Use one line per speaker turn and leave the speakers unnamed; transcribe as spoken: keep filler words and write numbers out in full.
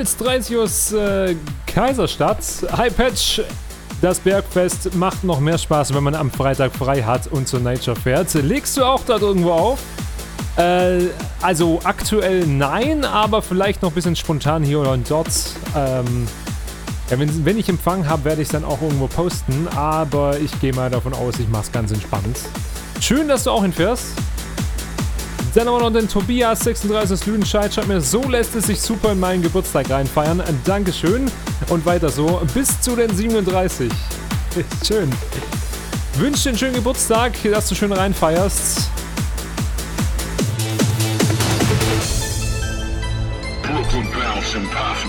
eins dreißig aus äh, Kaiserstadt. Hi Patch, das Bergfest macht noch mehr Spaß, wenn man am Freitag frei hat und zur Nature fährt. Legst du auch dort irgendwo auf? Äh, also aktuell nein, aber vielleicht noch ein bisschen spontan hier oder dort. Ähm, ja, wenn, wenn ich Empfang habe, werde ich es dann auch irgendwo posten, aber ich gehe mal davon aus, ich mache es ganz entspannt. Schön, dass du auch hinfährst. Dann haben wir noch den Tobias sechsunddreißig aus Lüdenscheid. Schreibt mir, so lässt es sich super in meinen Geburtstag reinfeiern. Dankeschön und weiter so bis zu den siebenunddreißig. Schön. Wünsche dir einen schönen Geburtstag, dass du schön reinfeierst.
Brooklyn bounce and poppin'.